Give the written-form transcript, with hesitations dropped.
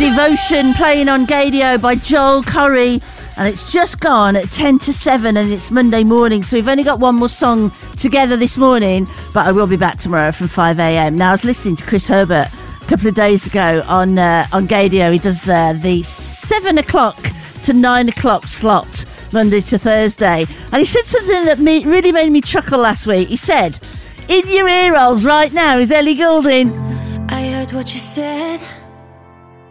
Devotion playing on Gadio by Joel Corry, and it's just gone at 10 to 7 and it's Monday morning, so we've only got one more song together this morning, but I will be back tomorrow from 5am. Now, I was listening to Chris Herbert a couple of days ago on Gadio. He does the 7 o'clock to 9 o'clock slot Monday to Thursday, and he said something that really made me chuckle last week. He said, in your ear holes right now is Ellie Goulding. I heard what you said.